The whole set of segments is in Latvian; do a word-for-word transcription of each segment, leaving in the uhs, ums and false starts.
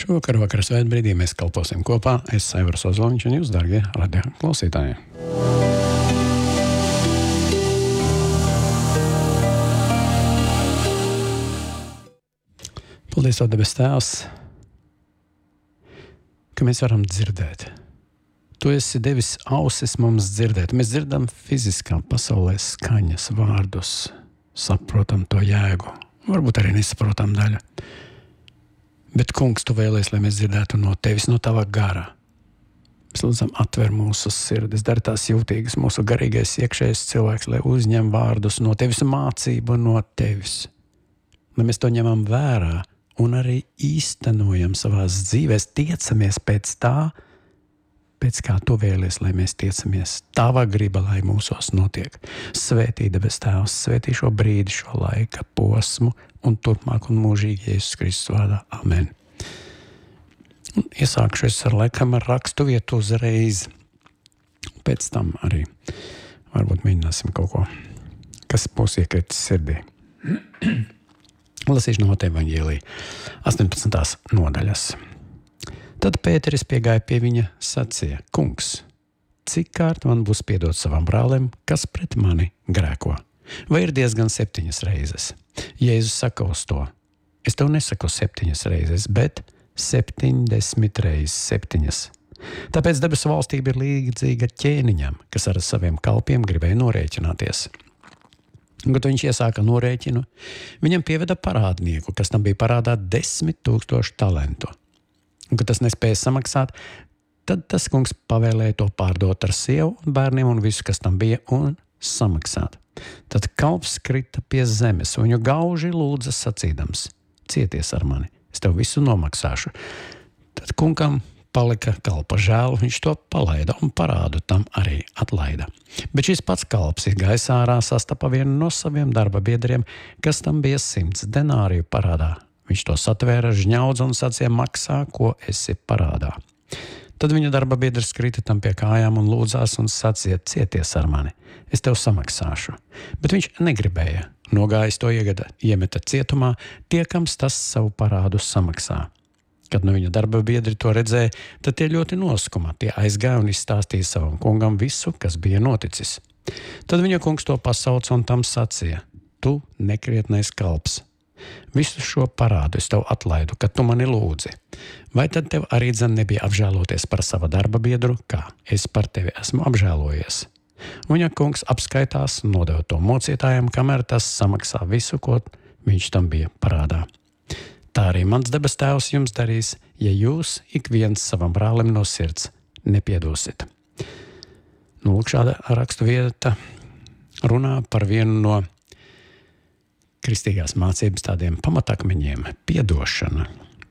Šovakar vakar svētbrīdī mēs kalposim kopā. Es Aivars Ozoliņš un jūs, dargie radio klausītāji. Paldies, O debes Tēvs, ka mēs varam dzirdēt. Tu esi devis ausis mums dzirdēt. Mēs dzirdam fiziskā pasaulē skaņas, vārdus, saprotam to jēgu, varbūt arī nesaprotam daļu. Bet, kungs, tu vēlies, lai mēs dzirdētu no tevis, no tava gara. Mēs lūdzam, atver mūsu sirdis, dari tās jūtīgas, mūsu garīgais iekšējais cilvēks, lai uzņem vārdus no tevis, mācību no tevis. Lai mēs to ņemam vērā un arī īstenojam savās dzīvēs, tiecamies pēc tā, pēc kā tu vēlies, lai mēs tiecamies. Tava griba, lai mūsos notiek. Svētī debes Tēvs, svētī šo brīdi, šo laika posmu un turpmāk un mūžīgi Jēzus Kristus vārdā. Amen. Un iesākšu es ar laikam ar rakstu vietu uzreiz. Pēc tam arī varbūt mēģināsim kaut ko, kas būs iekritis sirdī. Lasīšu no Mateja evaņģēlija astoņpadsmitās nodaļas. Tad Pēteris piegāja pie viņa, sacīja: Kungs, cik kārt man būs piedot savam brālim, kas pret mani grēko? Vai ir diezgan septiņas reizes? Jēzus saka uz to: es tev nesaku septiņas reizes, bet septiņdesmit reizes septiņas. Tāpēc debesu valstība ir līdzīga ķēniņam, kas ar saviem kalpiem gribēja norēķināties. Un, kad viņš iesāka norēķinu, viņam pieveda parādnieku, kas tam bija parādā desmit tūkstošu talentu. Un, kad tas nespēja samaksāt, tad tas kungs pavēlēja to pārdot ar sievu un bērniem un visu, kas tam bija, un samaksāt. Tad kalps krita pie zemes, un viņu gauži lūdza sacīdams: cieties ar mani, es tev visu nomaksāšu. Tad kungam palika kalpa žēl, viņš to palaida un parādu tam arī atlaida. Bet šis pats kalps izgājis ārā, sastapa vienu no saviem darba biedriem, kas tam bija simts denāriju parādā. Viņš to satvēra, žņaudza un sacīja: maksā, ko esi parādā. Tad viņa darba biedrs krita tam pie kājām un lūdzās un sacīja: cieties ar mani, es tev samaksāšu. Bet viņš negribēja. Nogājis to iegada, iemeta cietumā, tiekams tas savu parādu samaksā. Kad no viņa darba biedri to redzēja, tad tie ļoti noskuma. Tie aizgāja un izstāstīja savam kungam visu, kas bija noticis. Tad viņa kungs to pasauca un tam sacīja: tu nekrietnais kalps, visu šo parādu es tev atlaidu, kad tu mani lūdzi. Vai tad tev arī dzen nebija apžēloties par sava darba biedru, kā es par tevi esmu apžēlojies? Viņa kungs apskaitās un nodeva to mocītājam, kamēr tas samaksā visu, ko viņš tam bija parādā. Tā arī mans debes Tēvs jums darīs, ja jūs ik viens savam brālim no sirds nepiedosit. Nu, lūk, šāda rakstu vieta runā par vienu no kristīgās mācības tādiem pamatakmeņiem – piedošana.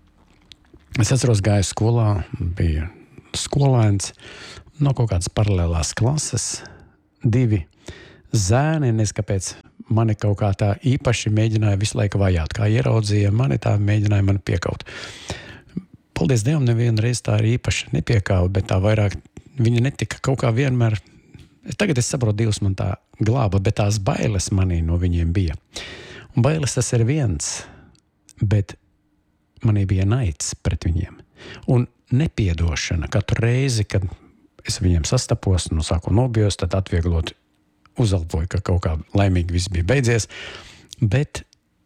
Es atceros, gāju skolā, bija skolēns no kaut kādas paralēlās klases, divi zēni, neskapēc mani kaut kā tā īpaši mēģināja visu laiku vajāt, kā ieraudzīja mani, tā mēģināja mani piekaut. Paldies Dievam, nevienu reizi tā arī īpaši nepiekāva, bet tā vairāk viņa netika kaut kā vienmēr. Tagad es saprotu, Dievs man tā glāba, bet tās bailes manī no viņiem bija. Un bailes tas ir viens, bet manī bija naids pret viņiem. Un nepiedošana katru reizi, kad es viņiem sastapos, nu sāku nobijos, tad atvieglot uzalpoju, ka kaut kā laimīgi viss bija beidzies, bet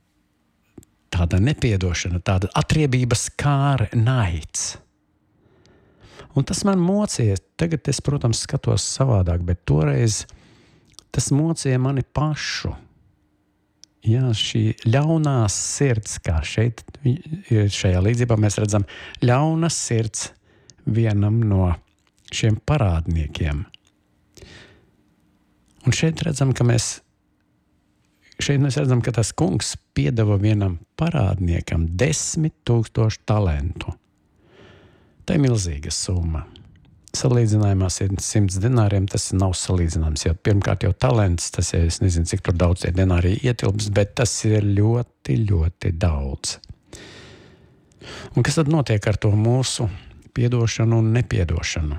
tāda nepiedošana, tāda atriebības kāre, naids. Un tas man mocīja, tagad es, protams, skatos savādāk, bet toreiz tas mocīja mani pašu. Jā, šī ļaunā sirds, kā šeit šajā līdzībā mēs redzam, ļauna sirds vienam no šiem parādniekiem. Un šeit redzam, ka mēs, šeit mēs redzam, ka tas kungs piedeva vienam parādniekam desmit tūkstošu talentu. Tā ir milzīga summa. Salīdzinājumā simts denāriem tas nav salīdzināms, jo pirmkārt jau talents, tas ir, es nezinu, cik tur daudz tie denāri ietilps, bet tas ir ļoti, ļoti daudz. Un kas tad notiek ar to mūsu piedošanu un nepiedošanu?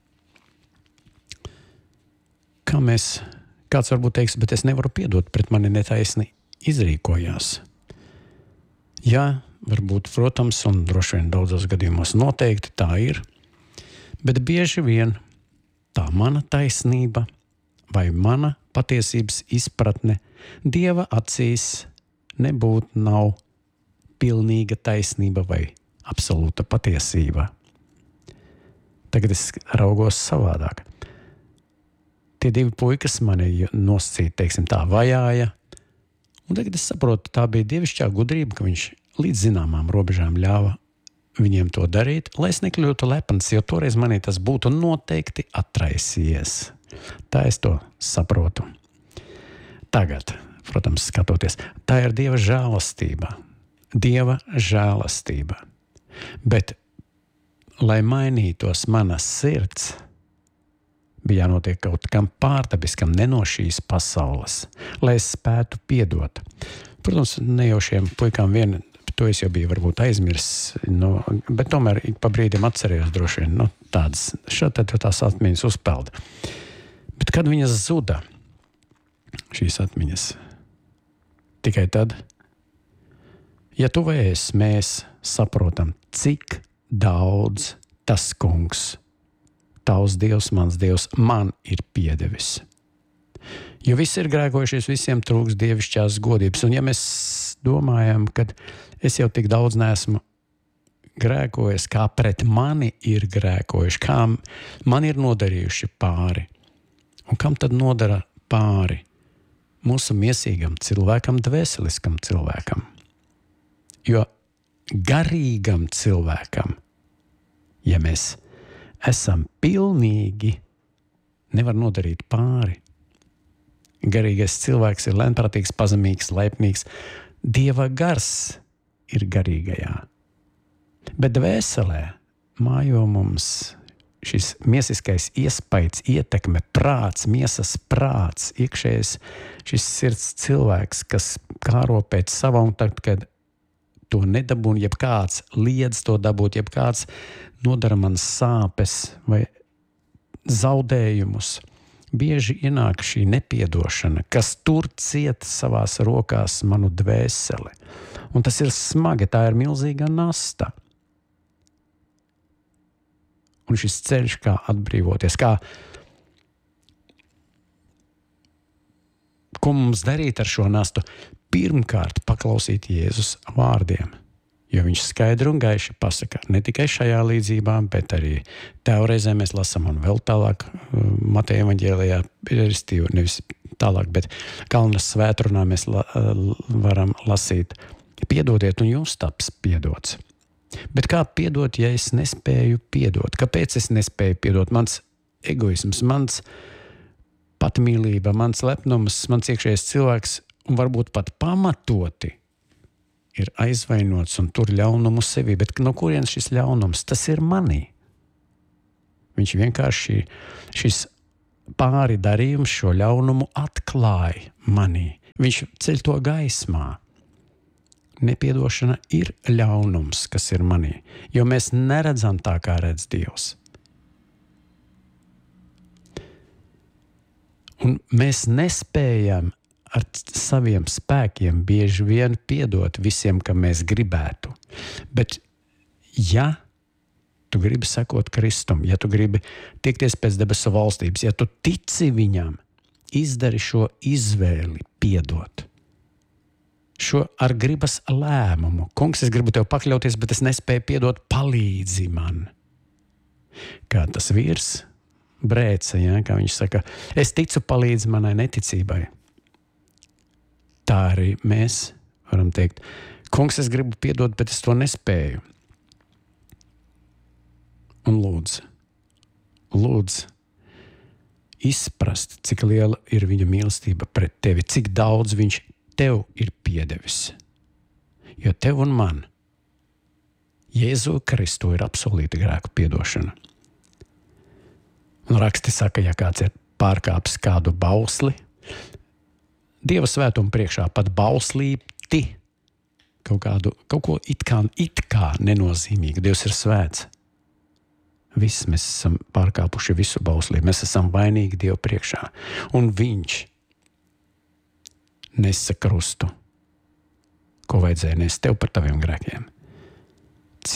Kā mēs, kāds varbūt teiks, bet es nevaru piedot, pret mani netaisni izrīkojās. Jā, varbūt, protams, un droši vien daudzos gadījumos noteikti tā ir, bet bieži vien tā mana taisnība vai mana patiesības izpratne Dieva acīs nebūtu nav pilnīga taisnība vai absolūta patiesība. Tagad es raugos savādāk. Tie divi puikas mani nosacīja, teiksim tā, vajāja, un tagad es saprotu, tā bija dievišķā gudrība, ka viņš līdz zināmām robežām ļāva viņiem to darīt, lai es nekļūtu lepns, jo toreiz manī tas būtu noteikti atraisījies. Tā es to saprotu. Tagad, protams, skatoties, tā ir Dieva žēlastība. Dieva žēlastība. Bet, lai mainītos mana sirds, bija jānotiek kaut kam pārdabiskam, ne no šīs pasaules, lai es spētu piedot. Protams, ne jau šiem puikām vien, to es jau biju varbūt aizmirsis, no, bet tomēr ik pa brīdim atcerējos droši vien, no tādas, šādi tās atmiņas uzpelda. Bet kad viņas zuda, šīs atmiņas, tikai tad, ja tu vai es, mēs saprotam, cik daudz tas kungs, tavs Dievs, mans Dievs, man ir piedevis. Jo visi ir grēkojušies, visiem trūks dievišķās godības. Un ja mēs domājam, ka es jau tik daudz neesmu grēkojis, kā pret mani ir grēkojuši, kā man ir nodarījuši pāri. Un kam tad nodara pāri? Mūsu miesīgam cilvēkam, dvēseliskam cilvēkam. Jo garīgam cilvēkam, ja mēs esam pilnīgi, nevar nodarīt pāri. Garīgais cilvēks ir lēnprātīgs, pazemīgs, laipnīgs. Dieva gars ir garīgajā. Bet dvēselē mājo mums šis miesiskais iespaids, ietekme, prāts, miesas prāts, iekšējais šis sirds cilvēks, kas kāro pēc sava, un tad, kad to nedabūn, jeb kāds liedz to dabūt, jeb kāds nodara man sāpes vai zaudējumus, bieži ienāk šī nepiedošana, kas tur ciet savās rokās manu dvēseli. Un tas ir smagi, tā ir milzīga nasta. Un šis ceļš, kā atbrīvoties, kā, ko mums darīt ar šo nastu? Pirmkārt, paklausīt Jēzus vārdiem, jo viņš skaidri un gaiši pasaka, ne tikai šajā līdzībā, bet arī teoreizē mēs lasām un vēl tālāk Mateja evaņģēlijā, restīvi, nevis tālāk, bet Kalnas svētrunā mēs la, varam lasīt, piedodiet un jums taps piedots. Bet kā piedot, ja es nespēju piedot? Kāpēc es nespēju piedot? Mans egoisms, mans patmīlība, mans lepnums, mans iekšējais cilvēks, un varbūt pat pamatoti ir aizvainots un tur ļaunumu sevi. Bet no kurienes šis ļaunums? Tas ir manī. Viņš vienkārši šis pāri darījums šo ļaunumu atklāja manī. Viņš ceļ to gaismā. Nepiedošana ir ļaunums, kas ir manī, jo mēs neredzam tā, kā redz Dievs. Un mēs nespējam ar saviem spēkiem bieži vien piedot visiem, kam mēs gribētu. Bet ja tu gribi sekot Kristum, ja tu gribi tiekties pēc debesu valstības, ja tu tici viņam, izdari šo izvēli piedot. Šo ar gribas lēmumu. Kungs, es gribu tev pakļauties, bet es nespēju piedot, palīdzi man. Kā tas vīrs brēca, ja, kā viņš saka, es ticu, palīdzi manai neticībai. Tā arī mēs varam teikt, kungs, es gribu piedot, bet es to nespēju. Un lūdzu, lūdzu, izprast, cik liela ir viņa mīlestība pret tevi, cik daudz viņš tev ir piedevis. Jo tev un man Jēzu Kristu ir apsolīta grēku piedošana. Un raksti saka, ja kāds ir pārkāpis kādu bausli, Dieva svētuma priekšā pat bauslīti, kaut, kādu, kaut ko it kā, it kā nenozīmīgu. Dievs ir svēts. Viss mēs esam pārkāpuši visu bauslību. Mēs esam vainīgi Dievu priekšā. Un viņš nesa krustu, ko vajadzēja nest tev par taviem grēkiem.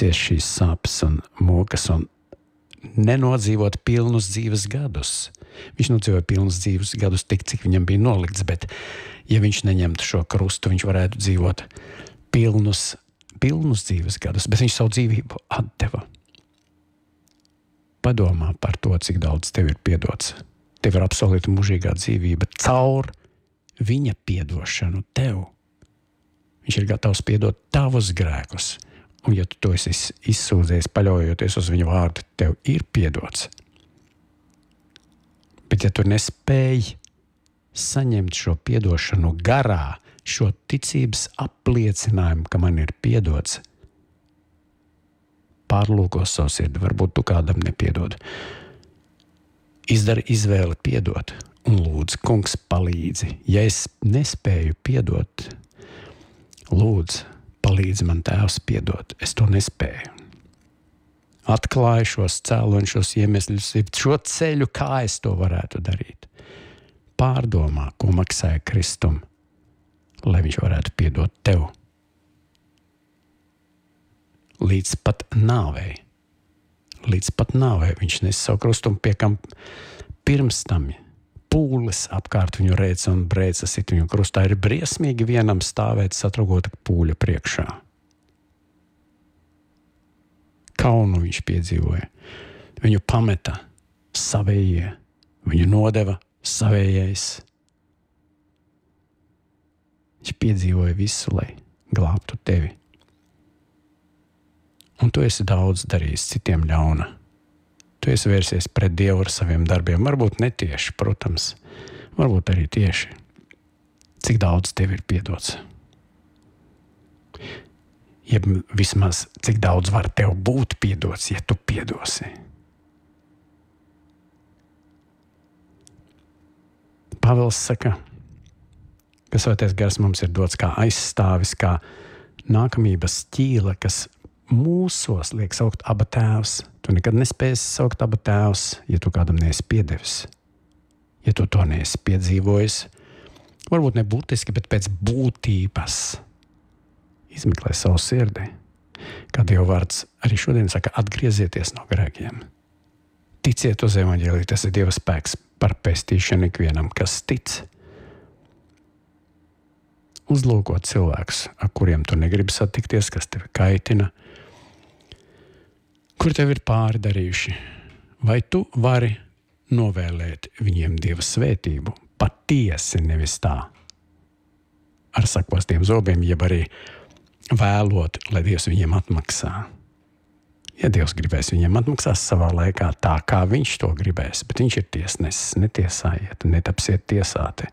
ciest šīs sāpes un mokas un nenodzīvot pilnus dzīves gadus. Viņš nodzīvoja pilnus dzīves gadus tik, cik viņam bija nolikts, bet ja viņš neņemtu šo krustu, viņš varētu dzīvot pilnus, pilnus dzīves gadus, bet viņš savu dzīvību atdeva. Padomā par to, cik daudz tev ir piedots. Tev ir absolūti mūžīgā dzīvība caur viņa piedošanu tev. Viņš ir gatavs piedot tavus grēkus. Un ja tu to esi izsūdzējis, paļaujoties uz viņa vārdu, tev ir piedots. Bet ja tu nespēji saņemt šo piedošanu garā, šo ticības apliecinājumu, ka man ir piedots, pārlūko savu sirdi, varbūt tu kādam nepiedod. Izdari izvēli piedot un lūdzu, kungs, palīdzi. Ja es nespēju piedot, lūdzu, palīdzi man, tēvs, piedot. Es to nespēju. Atklāju šos cēloņus, šos iemeslus, šo ceļu, kā es to varētu darīt. Pārdomā, ko maksāja Kristum, lai viņš varētu piedot tev. Līdz pat nāvei. Līdz pat nāvei viņš nes savu krustu un pie kam pirms tam pūles apkārt viņu reica un breica sit viņu krustā. Ir briesmīgi vienam stāvēt satrugota pūļa priekšā. Kaunu viņš piedzīvoja. Viņu pameta savējie, viņu nodeva savējais. Viņš piedzīvoja visu, lai glābtu tevi. Un tu esi daudz darījis citiem ļauna. Tu esi vērsies pret Dievu ar saviem darbiem. Varbūt netieši, protams. Varbūt arī tieši. Cik daudz tev ir piedots? Jeb vismaz, cik daudz var tev būt piedots, ja tu piedosi? Pāvils saka, ka Svētais Gars mums ir dots kā aizstāvis, kā nākamības ķīla, kas mūsos liek saukt Aba Tēvs. Tu nekad nespēsi saukt Aba Tēvs, ja tu kādam neesi piedevis. Ja tu to neesi piedzīvojis, varbūt ne būtiski, bet pēc būtības izmeklē savu sirdi. Kā Dieva vārds arī šodien saka, atgriezieties no grēkiem. Ticiet uz evaņģēliju, tas ir Dieva spēks par pestīšanu ikvienam, kas tic. Uzlūkot cilvēkus, ar kuriem tu negribi satikties, kas tevi kaitina, kur tev ir pāri darījuši, vai tu vari novēlēt viņiem Dieva svētību, patiesi nevis tā, ar sakostiem zobiem, jeb arī vēlot, lai Dievs viņiem atmaksā. Ja Dievs gribēs viņiem atmaksās savā laikā tā, kā viņš to gribēs, bet viņš ir tiesnesis, netiesājiet, netapsiet tiesāti.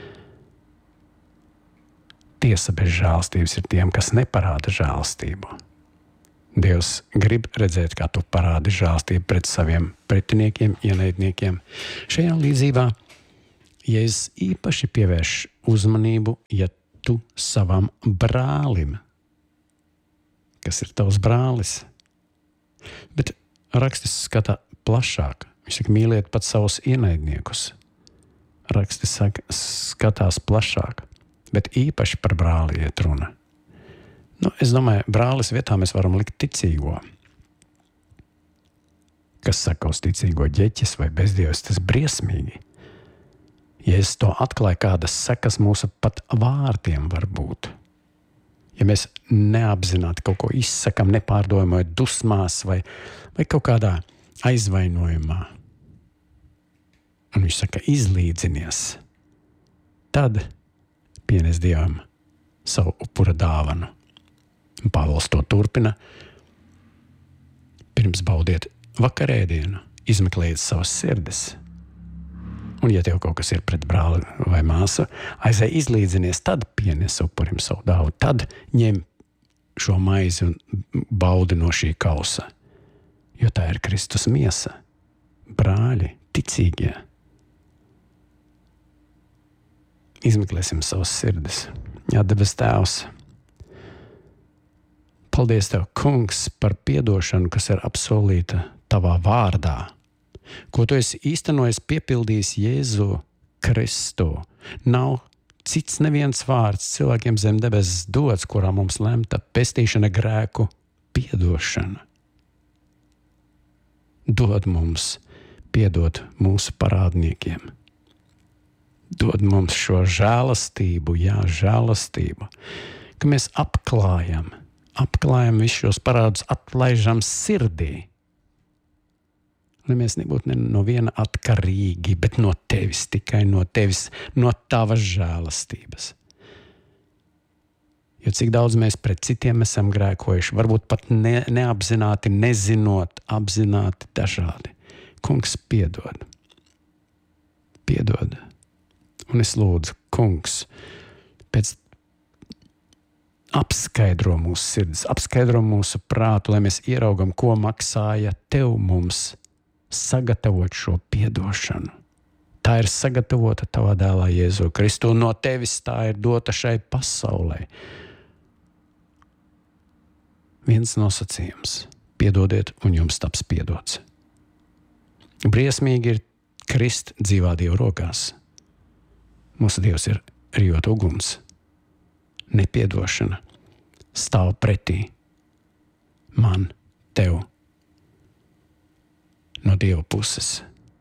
Tiesa bez žēlstības ir tiem, kas neparāda žēlstību. Dievs grib redzēt, kā tu parādi žēlstību pret saviem pretiniekiem, ienaidniekiem. Šajā līdzībā Jēzus īpaši pievērš uzmanību, ja tu savam brālim, kas ir tavs brālis. Bet rakstis skata plašāk. Viņš saka, mīliet pat savus ienaidniekus. Rakstis saka, skatās plašāk. Bet īpaši par brāli iet runa. Nu, es domāju, brālis vietā mēs varam likt ticīgo. Kas saka uz ticīgo ģeķis vai bezdievs, tas briesmīgi. Ja es to atklāju, kādas sekas mūsu pat vārdiem var būt. Ja mēs neapzināti kaut ko izsakam, nepārdomājot dusmās vai, vai kaut kādā aizvainojumā. Un viņš saka, izlīdzinies. Tad pienes Dievam savu upura dāvanu. Un Pāvils to turpina. Pirms baudiet vakarēdienu, izmeklējiet savas sirdis. Un ja tev kaut kas ir pret brāli vai māsu, aizej izlīdzinies, tad pienes upurim savu dāvu. Tad ņem šo maizi un baudi no šī kausa. Jo tā ir Kristus miesa. Brāļi, ticīgie. Izmeklēsim savas sirdis. Jā, debes Tēvs, paldies Tev, Kungs, par piedošanu, kas ir apsolīta Tavā vārdā, ko Tu esi īstenojis, piepildījis Jēzu Kristu. Nav cits neviens vārds cilvēkiem zem debesis dots, kurā mums lemta pestīšana grēku piedošana dod mums piedot mūsu parādniekiem. Dod mums šo žēlastību, jā, žēlastību, ka mēs apklājam, apklājam visus šos parādus, atlaižam sirdī. Lai mēs nebūtu ne no viena atkarīgi, bet no tevis, tikai no tevis, no tavas žēlastības. Jo cik daudz mēs pret citiem esam grēkojuši, varbūt pat ne, neapzināti, nezinot, apzināti dažādi. Kungs, piedod. Piedod. Un es lūdzu, Kungs, pēc apskaidro mūsu sirdis, apskaidro mūsu prātu, lai mēs ieraugam, ko maksāja tev mums sagatavot šo piedošanu. Tā ir sagatavota tavā dēlā Jēzu Kristu, un no tevis tā ir dota šai pasaulē. Viens nosacījums – piedodiet, un jums taps piedots. Briesmīgi ir krist dzīvā Dieva rokās. Mūsu Dievs ir rijot uguns. Nepiedošana stāv pretī man, tev, no Dieva puses.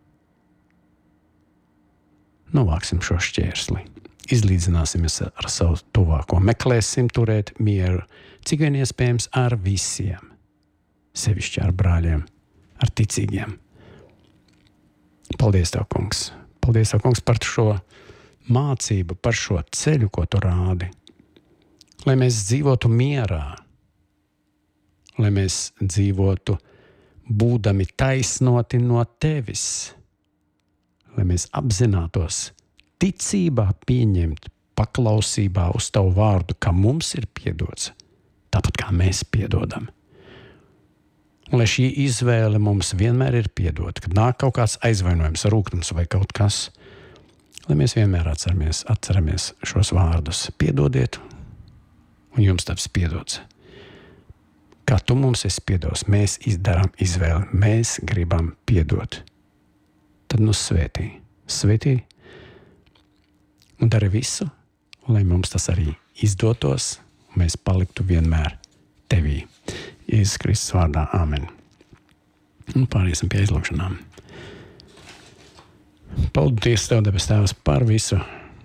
Novāksim šo šķērsli. Izlīdzināsimies ar savu tuvāko. Meklēsim turēt mieru, cik vien iespējams ar visiem. Sevišķi ar brāļiem, ar ticīgiem. Paldies Tev, Kungs. Paldies Tev, Kungs, par šo mācību, par šo ceļu, ko Tu rādi. Lai mēs dzīvotu mierā. Lai mēs dzīvotu būdami taisnoti no Tevis. Lai mēs apzinātos ticībā pieņemt paklausībā uz Tavu vārdu, ka mums ir piedots, tāpat kā mēs piedodam. Un lai šī izvēle mums vienmēr ir piedota, kad nāk kaut kāds aizvainojums, rūgtums vai kaut kas, lai mēs vienmēr atceramies, atceramies šos vārdus. Piedodiet, un jums taps piedots. Kā Tu mums esi piedos, mēs izdarām izvēli, mēs gribam piedot. Tad nu svētī, svētī, un dari visu, lai mums tas arī izdotos, un mēs paliktu vienmēr Tevī. Jēzus Kristus vārdā, āmen. Un pāriesim pie aizlūgšanām. Paldies Tev, debes Tēvs, par visu,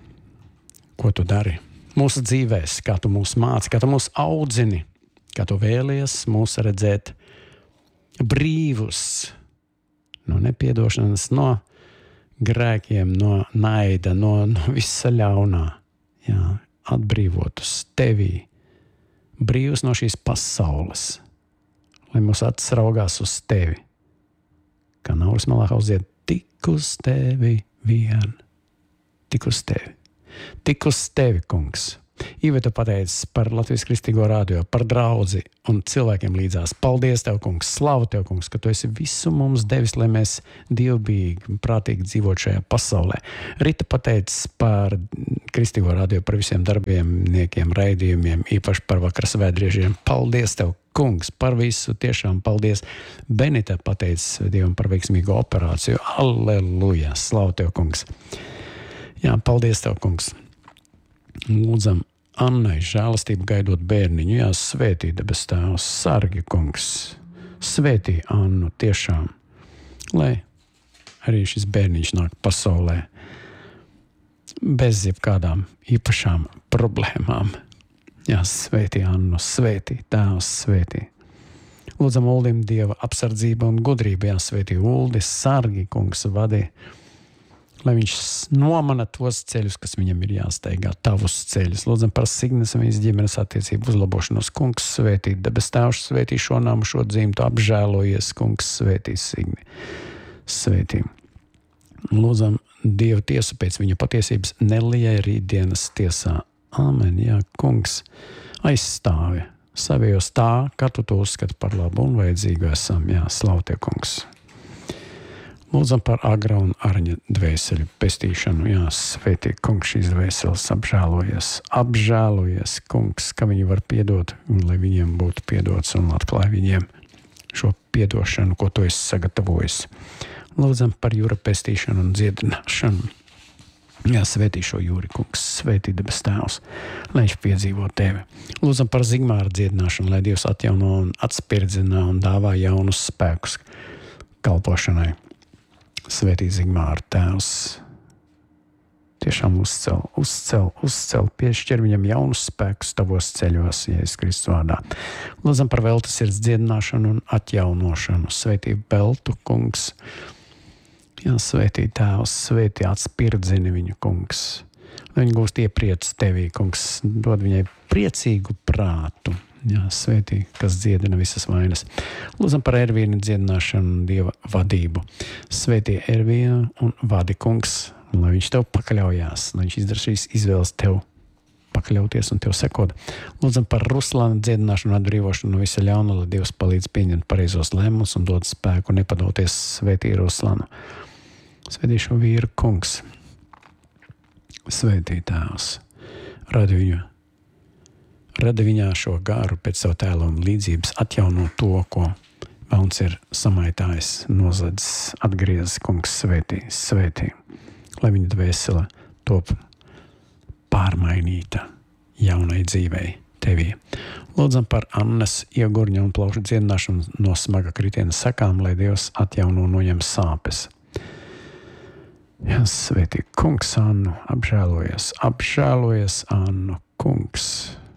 ko Tu dari mūsu dzīvēs, kā Tu mūs māci, kā Tu mūs audzini, kā Tu vēlies mūs redzēt brīvus no nepiedošanas, no grēkiem, no naida, no, no visa ļaunā, jā, atbrīvotus Tevī, brīvus no šīs pasaules, lai mūs acis raugās uz Tevi, kā nauras malā hauziet, tik uz Tevi vien, tik uz Tevi, tik uz Tevi, Kungs. Iveta pateicis par Latvijas Kristīgo radio, par draudzi un cilvēkiem līdzās. Paldies Tev, Kungs, slavu Tev, Kungs, ka Tu esi visu mums devis, lai mēs dievbijīgi, prātīgi dzīvot šajā pasaulē. Rita pateicis par Kristīgo radio, par visiem darbiniekiem, raidījumiem, īpaši par vakara svētdiežiem. Paldies Tev, Kungs, par visu, tiešām paldies. Benita pateicis Dievam par veiksmīgo operāciju. Alleluja, slavu Tev, Kungs. Jā, paldies Tev, Kungs. Lūdzam Annai žēlastību gaidot bērniņu, jā, svētī debes Tēvs, sargi, Kungs, svētī Annu tiešām, lai arī šis bērniņš nāk pasaulē bez jebkādām īpašām problēmām. Jā, svētī Annu, svētī Tēvs, svētī. Lūdzam Uldim Dieva apsardzība un gudrība, jā, svētī Uldi, sargi, Kungs, vadi, lai viņš nomana tos ceļus, kas viņam ir jāsteigā, tavus ceļus. Lūdzam par Signes un viņas ģimenes attiecību uzlabošanos. Kungs, svētī debes Tēvs, svētī šo namu, šo dzimtu, apžēlojies, Kungs, svētī Signi. Svētī. Lūdzam Dieva tiesu pēc viņa patiesības nelijai rītdienas tiesā. Āmen, jā, Kungs, aizstāvi savējos tā, kā Tu to uzskati par labu un vajadzīgu esam. Jā, slavu Tev, Kungs. Lūdzam par Agra un Arņa dvēseļu pestīšanu. Jā, svētī, Kungs, šīs dvēseles apžēlojies. Apžēlojies, Kungs, ka viņi var piedot, un lai viņiem būtu piedots un atklāj viņiem šo piedošanu, ko Tu esi sagatavojis. Lūdzam par Jūra pestīšanu un dziedināšanu. Jā, svētī šo Jūri, kungs, svētī debes tēvs, lai viņš piedzīvo tevi. Lūdzam par Zigmāra dziedināšanu, lai Dievs atjauno un atspirdzina un dāvā jaunus spēkus kalpošanai. Svētī Zigmāra tēvs. Tiešām uzcel, uzcel, uzcel, piešķir viņam jaunus spēkus tavos ceļos, Jēzus Kristus vārdā. Lūdzam par Veltes sirds dziedināšanu un atjaunošanu. Svētī Veltu, kungs. Jā, svētī tēvs, svētī atspirdzini viņu, kungs. Lai viņi gūst iepriec tevī, kungs, dod viņai priecīgu prātu. Jā, svētī, kas dziedina visas vainas. Lūdzam par Ervīnu dziedināšanu un Dieva vadību. Svētī Ervīnu un vadi, kungs, lai viņš tev pakaļaujās, lai viņš izdarīs izvēles tev pakļauties un tev sekot. Lūdzam par Ruslana dziedināšanu un atbrīvošanu no visa ļauna, lai Dievs palīdz pieņemt pareizos lēmumus un dod spēku nepadoties. Svētī Ruslanu. Svētī šo vīru, kungs. Svētī tēvs. Radi viņu. Radi viņā šo garu pēc savu tēlu un līdzības, atjauno to, ko velns ir samaitājis, nozadzis, atgriezis, kungs, svētī, svētī. Lai viņa dvēsele top pārmainīta jaunai dzīvei tevī. Lūdzam par Annas iegurņa un plaušu dziedināšanu no smaga kritiena sekām, lai Dievs atjauno noņem sāpes. Jā, svētī, kungs, Annu, apžēlojies, apžēlojies, Annu, kungs.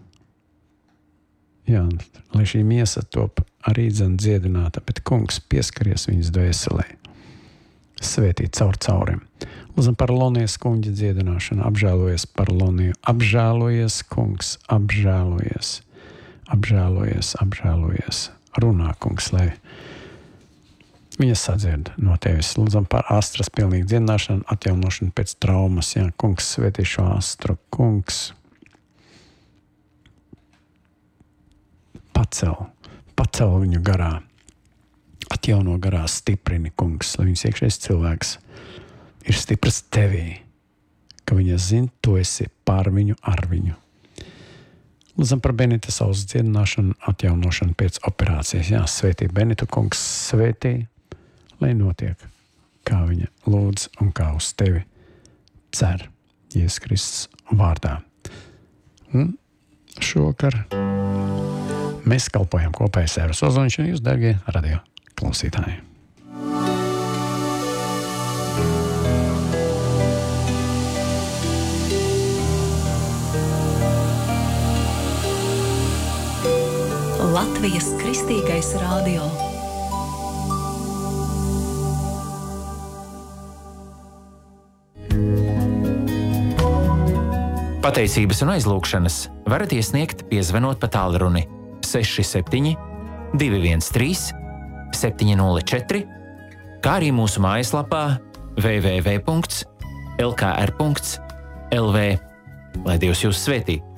Jā, lai šī miesa top arī dzen dziedināta, bet kungs pieskaries viņas dvēselē. Svētī caur caurim. Lūdzam par Lonijas kuņģa dziedināšanu, apžēlojies par Loniju, apžēlojies, kungs, apžēlojies, apžēlojies, apžēlojies. Runā, kungs, lai viņa sadzird no tevis. Lūdzam par Astras pilnīgu dziedināšanu, atjaunošanu pēc traumas. Jā, kungs, svētī šo Astru, kungs. Pacel, pacel viņu garā. Atjauno garā, stiprini, kungs, lai viņas iekšējais cilvēks ir stiprs tevī, ka viņa zina, tu esi pār viņu, ar viņu. Lūdzam par Benita savas dziedināšanu, atjaunošanu pēc operācijas. Jā, svētī Benitu, kungs, svētī, lai notiek, kā viņa lūdz un kā uz tevi cer Jēzus Kristus vārdā. Un šokar mēs kalpojam kopēji Sēvras Ozoliņš un jūs, dargie radio klausītāji. Latvijas Kristīgais radio. Pateicības un aizlūgšanas varat iesniegt, piezvanot pa tālruni seši septiņi divi viens trīs septiņi nulle četri, kā arī mūsu mājaslapā w w w punkts l k r punkts l v. Lai Dievs jūs svētī!